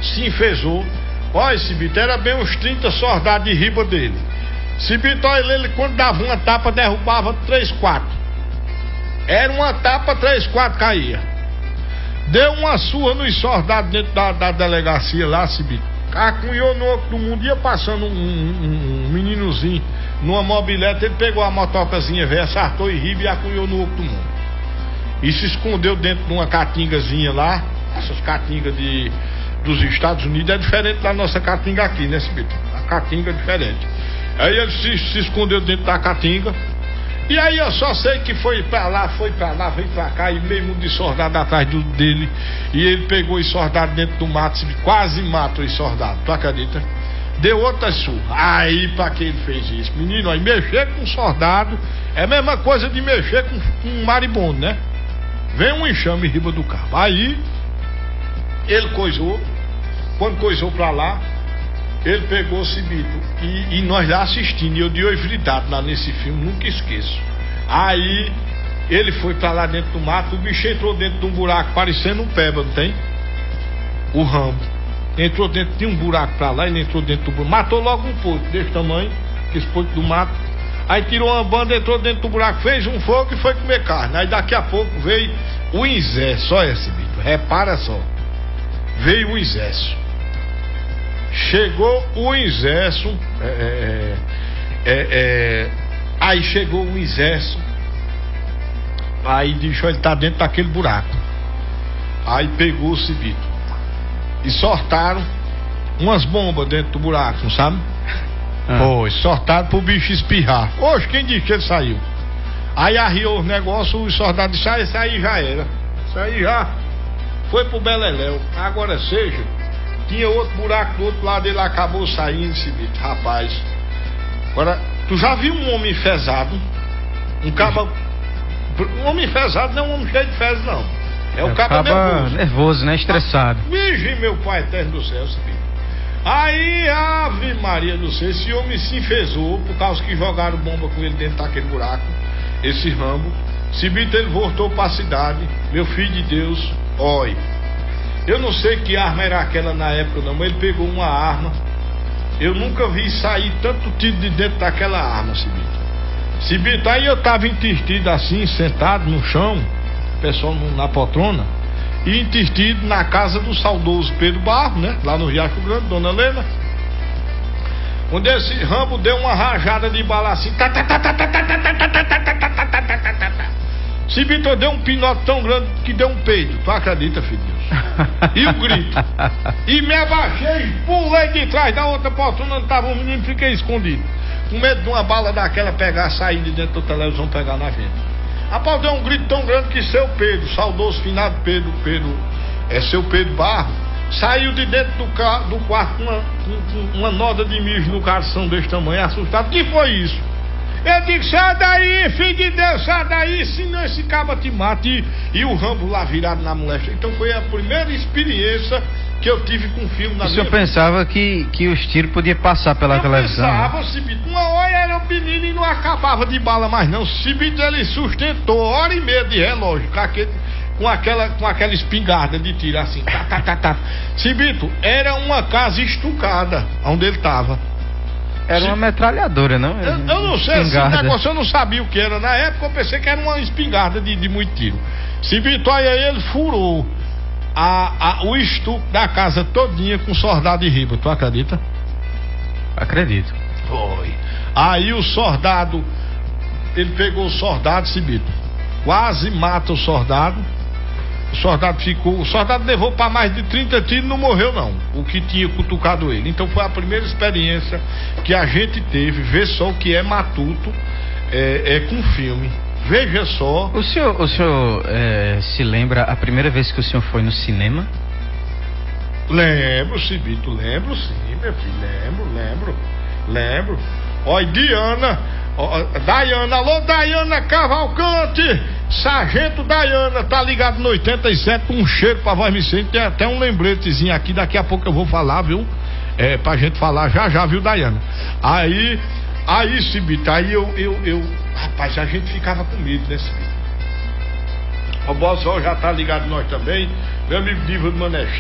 se enfesou. Olha, esse bicho, era bem uns 30 soldados de riba dele. Esse bicho, olha, ele quando dava uma tapa, derrubava 3, 4. Era uma tapa, 3, 4 caía. Deu uma surra nos soldados dentro da delegacia lá, esse bicho. Acunhou no outro mundo, ia passando um meninozinho numa mobilete, ele pegou a motocazinha velha, sartou e riba e acunhou no outro mundo. E se escondeu dentro de uma catingazinha lá. Essas catingas dos Estados Unidos é diferente da nossa catinga aqui, né, Cibito? A catinga é diferente. Aí ele se escondeu dentro da catinga. E aí eu só sei que foi pra lá, veio pra cá, e meio mundo de soldado atrás dele. E ele pegou os soldados dentro do mato, quase matou os soldados, tu acredita? Deu outra surra. Aí pra que ele fez isso? Menino, aí mexer com soldado é a mesma coisa de mexer com um maribondo, né? Vem um enxame em riba do carro. Aí ele coisou. Quando coisou pra lá, ele pegou o Cibito e nós lá assistindo. E eu de oividade lá nesse filme, nunca esqueço. Aí ele foi pra lá dentro do mato. O bicho entrou dentro de um buraco parecendo um peba, não tem? O Rambo entrou dentro de um buraco pra lá. Ele entrou dentro do buraco, matou logo um porco desse tamanho, que esse porco do mato. Aí tirou uma banda, entrou dentro do buraco, fez um fogo e foi comer carne. Aí daqui a pouco veio o exército. Só esse bicho, repara só. Veio o exército. Chegou o exército. Aí chegou o exército. Aí deixou ele tá dentro daquele buraco. Aí pegou o Cibito e sortaram umas bombas dentro do buraco, não sabe? Foi, sortaram pro bicho espirrar. Hoje quem disse que ele saiu? Aí arriou os negócios, os soldados disseram, isso aí já era. Isso aí já foi pro Beleléu. Agora seja, tinha outro buraco do outro lado, ele acabou saindo, esse bicho, rapaz. Agora, tu já viu um homem enfesado? Um homem enfesado não é um homem cheio de fezes, não. É o cabo nervoso, né? Estressado. Virgem, meu pai eterno do céu, esse bicho. Aí, Ave Maria do céu, esse homem se enfesou por causa que jogaram bomba com ele dentro daquele buraco, esse Rambo. Cibito, ele voltou pra cidade. Meu filho de Deus, olha, eu não sei que arma era aquela na época não, mas ele pegou uma arma. Eu nunca vi sair tanto tiro de dentro daquela arma, Cibito, aí eu tava entertido assim, sentado no chão, pessoal na poltrona, e entertido na casa do saudoso Pedro Barro, né? Lá no Riacho Grande, Dona Helena. Onde esse Rambo deu uma rajada de bala assim. Cibito deu um pinote tão grande que deu um peido. Tu acredita, filho de Deus? E o grito. E me abaixei, pulei de trás da outra poltrona onde tava um menino e fiquei escondido. Com medo de uma bala daquela pegar, sair de dentro da televisão, pegar na gente. Rapaz, deu um grito tão grande que seu Pedro, saudoso finado Pedro, seu Pedro Barro, saiu de dentro do quarto com uma noda de mijo no calção desse tamanho, assustado. Que foi isso? Eu digo, sai daí, filho de Deus, sai daí, senão esse caba te mata. E o Rambo lá virado na moléstia. Então foi a primeira experiência que eu tive com o filme na minha vida. O senhor pensava que os tiros podiam passar pela televisão? Eu pensava, Cibito, uma hora era um menino e não acabava de bala mais não. Cibito, ele sustentou hora e meia de relógio com aquela espingarda de tiro assim, tá. Cibito, era uma casa estucada onde ele tava. Era uma metralhadora, não? Eu não sei, esse negócio eu não sabia o que era. Na época eu pensei que era uma espingarda de muito tiro. Cibito, aí ele furou o estuque da casa todinha com soldado de riba, tu acredita? Acredito. Foi. Aí o soldado, ele pegou o soldado, Cibito, quase mata o soldado. O soldado levou para mais de 30 tiros, não morreu não, o que tinha cutucado ele. Então foi a primeira experiência que a gente teve, ver só o que é matuto com filme. Veja só. O senhor se lembra a primeira vez que o senhor foi no cinema? Lembro, Cibito, lembro sim, meu filho, lembro. Olha, Diana, alô Diana Cavalcante, Sargento Diana, tá ligado no 87, um cheiro pra voz me sente, tem até um lembretezinho aqui, daqui a pouco eu vou falar, viu? Pra gente falar já, viu, Diana? Aí, Cibito, aí eu rapaz, a gente ficava com medo, né, Cibito? O Bozó já tá ligado nós também, meu amigo Diva do Mané